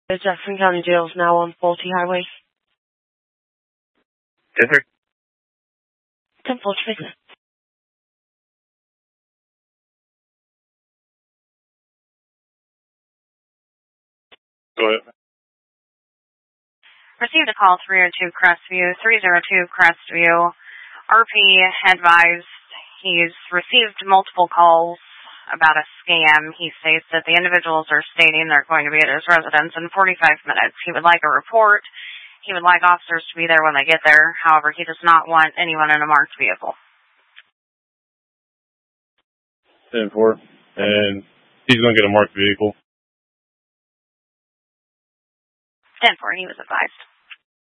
The Jefferson County Jail is now on Pulte Highway. Denver? 10 Fulch Business. Go ahead. Received a call 302 Crestview, 302 Crestview. RP advised he's received multiple calls about a scam. He states that the individuals are stating they're going to be at his residence in 45 minutes. He would like a report. He would like officers to be there when they get there. However, he does not want anyone in a marked vehicle. 10-4. And he's going to get a marked vehicle. 10-4, he was advised.